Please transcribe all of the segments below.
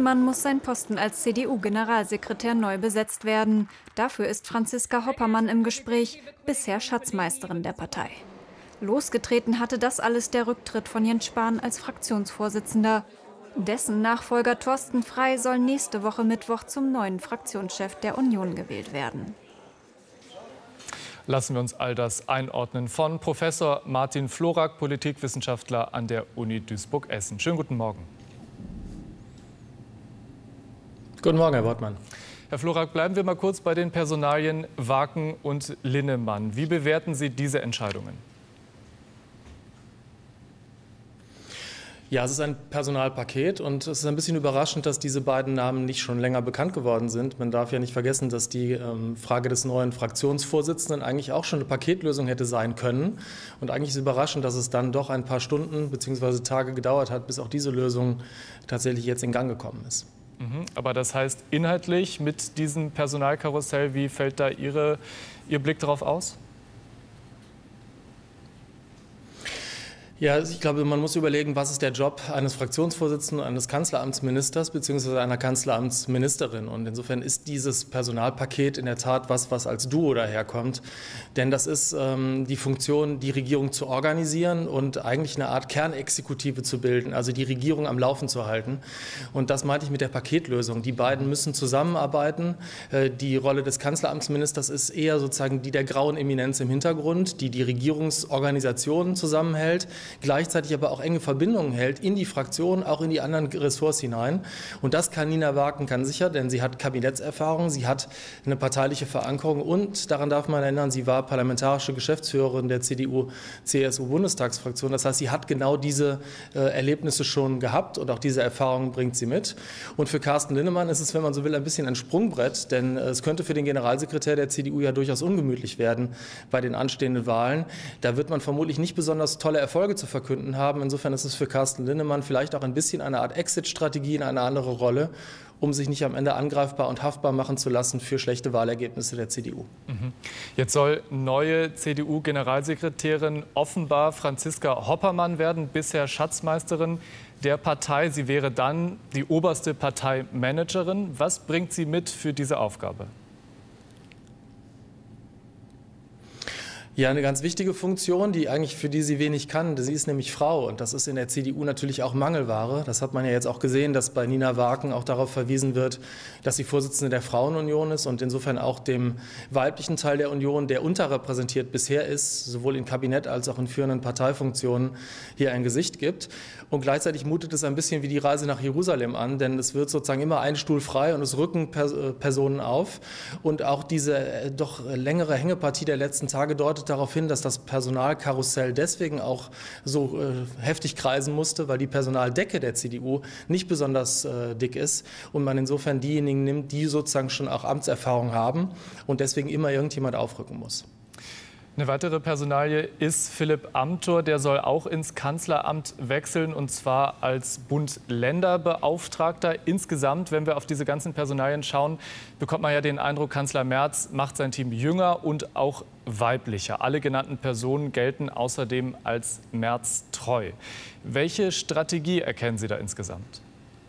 Linnemann muss sein Posten als CDU-Generalsekretär neu besetzt werden. Dafür ist Franziska Hoppermann im Gespräch, bisher Schatzmeisterin der Partei. Losgetreten hatte das alles der Rücktritt von Jens Spahn als Fraktionsvorsitzender. Dessen Nachfolger Thorsten Frey soll nächste Woche Mittwoch zum neuen Fraktionschef der Union gewählt werden. Lassen wir uns all das einordnen von Professor Martin Florak, Politikwissenschaftler an der Uni Duisburg-Essen. Schönen guten Morgen. Guten Morgen, Herr Wortmann. Herr Florak, bleiben wir mal kurz bei den Personalien Waken und Linnemann. Wie bewerten Sie diese Entscheidungen? Ja, es ist ein Personalpaket und es ist ein bisschen überraschend, dass diese beiden Namen nicht schon länger bekannt geworden sind. Man darf ja nicht vergessen, dass die Frage des neuen Fraktionsvorsitzenden eigentlich auch schon eine Paketlösung hätte sein können. Und eigentlich ist es überraschend, dass es dann doch ein paar Stunden bzw. Tage gedauert hat, bis auch diese Lösung tatsächlich jetzt in Gang gekommen ist. Aber das heißt inhaltlich mit diesem Personalkarussell, wie fällt da Ihr Blick darauf aus? Ja, ich glaube, man muss überlegen, was ist der Job eines Fraktionsvorsitzenden, eines Kanzleramtsministers bzw. einer Kanzleramtsministerin. Und insofern ist dieses Personalpaket in der Tat was als Duo daherkommt. Denn das ist die Funktion, die Regierung zu organisieren und eigentlich eine Art Kernexekutive zu bilden, also die Regierung am Laufen zu halten. Und das meinte ich mit der Paketlösung. Die beiden müssen zusammenarbeiten. Die Rolle des Kanzleramtsministers ist eher sozusagen die der grauen Eminenz im Hintergrund, die Regierungsorganisationen zusammenhält, gleichzeitig aber auch enge Verbindungen hält in die Fraktion, auch in die anderen Ressorts hinein. Und das kann Nina Waken ganz sicher, denn sie hat Kabinettserfahrung, sie hat eine parteiliche Verankerung und daran darf man erinnern, sie war parlamentarische Geschäftsführerin der CDU-CSU-Bundestagsfraktion. Das heißt, sie hat genau diese Erlebnisse schon gehabt und auch diese Erfahrungen bringt sie mit. Und für Carsten Linnemann ist es, wenn man so will, ein bisschen ein Sprungbrett, denn es könnte für den Generalsekretär der CDU ja durchaus ungemütlich werden bei den anstehenden Wahlen. Da wird man vermutlich nicht besonders tolle Erfolge zu verkünden haben. Insofern ist es für Carsten Linnemann vielleicht auch ein bisschen eine Art Exit-Strategie in eine andere Rolle, um sich nicht am Ende angreifbar und haftbar machen zu lassen für schlechte Wahlergebnisse der CDU. Jetzt soll neue CDU-Generalsekretärin offenbar Franziska Hoppermann werden, bisher Schatzmeisterin der Partei. Sie wäre dann die oberste Parteimanagerin. Was bringt sie mit für diese Aufgabe? Ja, eine ganz wichtige Funktion, für die sie wenig kann. Sie ist nämlich Frau und das ist in der CDU natürlich auch Mangelware. Das hat man ja jetzt auch gesehen, dass bei Nina Waken auch darauf verwiesen wird, dass sie Vorsitzende der Frauenunion ist und insofern auch dem weiblichen Teil der Union, der unterrepräsentiert bisher ist, sowohl im Kabinett als auch in führenden Parteifunktionen, hier ein Gesicht gibt. Und gleichzeitig mutet es ein bisschen wie die Reise nach Jerusalem an, denn es wird sozusagen immer ein Stuhl frei und es rücken Personen auf. Und auch diese doch längere Hängepartie der letzten Tage deutet darauf hin, dass das Personalkarussell deswegen auch so heftig kreisen musste, weil die Personaldecke der CDU nicht besonders dick ist und man insofern diejenigen nimmt, die sozusagen schon auch Amtserfahrung haben und deswegen immer irgendjemand aufrücken muss. Eine weitere Personalie ist Philipp Amthor. Der soll auch ins Kanzleramt wechseln, und zwar als Bund-Länder-Beauftragter. Insgesamt, wenn wir auf diese ganzen Personalien schauen, bekommt man ja den Eindruck, Kanzler Merz macht sein Team jünger und auch weiblicher. Alle genannten Personen gelten außerdem als Merz treu. Welche Strategie erkennen Sie da insgesamt?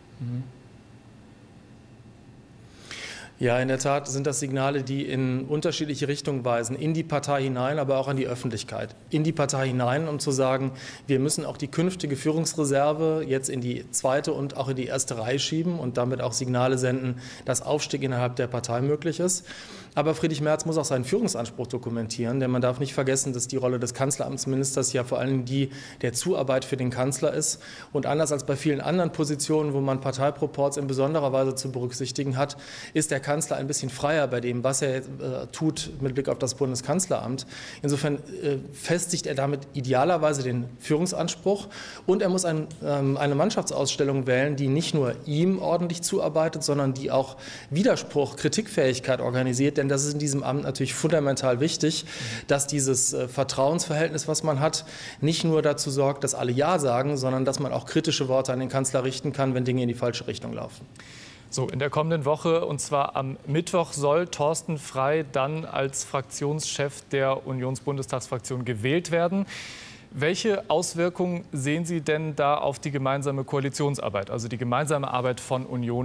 Ja, in der Tat sind das Signale, die in unterschiedliche Richtungen weisen, in die Partei hinein, aber auch an die Öffentlichkeit. In die Partei hinein, um zu sagen, wir müssen auch die künftige Führungsreserve jetzt in die zweite und auch in die erste Reihe schieben und damit auch Signale senden, dass Aufstieg innerhalb der Partei möglich ist. Aber Friedrich Merz muss auch seinen Führungsanspruch dokumentieren, denn man darf nicht vergessen, dass die Rolle des Kanzleramtsministers ja vor allem die der Zuarbeit für den Kanzler ist. Und anders als bei vielen anderen Positionen, wo man Parteiproports in besonderer Weise zu berücksichtigen hat, ist der Kanzler ein bisschen freier bei dem, was er tut mit Blick auf das Bundeskanzleramt. Insofern festigt er damit idealerweise den Führungsanspruch und er muss eine Mannschaftsausstellung wählen, die nicht nur ihm ordentlich zuarbeitet, sondern die auch Widerspruch, Kritikfähigkeit organisiert, denn das ist in diesem Amt natürlich fundamental wichtig, dass dieses Vertrauensverhältnis, was man hat, nicht nur dazu sorgt, dass alle Ja sagen, sondern dass man auch kritische Worte an den Kanzler richten kann, wenn Dinge in die falsche Richtung laufen. So, in der kommenden Woche, und zwar am Mittwoch, soll Thorsten Frey dann als Fraktionschef der Unionsbundestagsfraktion gewählt werden. Welche Auswirkungen sehen Sie denn da auf die gemeinsame Koalitionsarbeit, also die gemeinsame Arbeit von Union